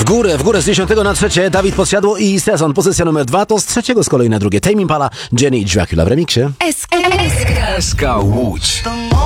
W górę z 10 na 3. Dawid Podsiadło i Sezon. Pozycja numer 2 to z 3 z kolei na 2. Tame Impala, Jenny i Dracula w remiksie. SK Łódź.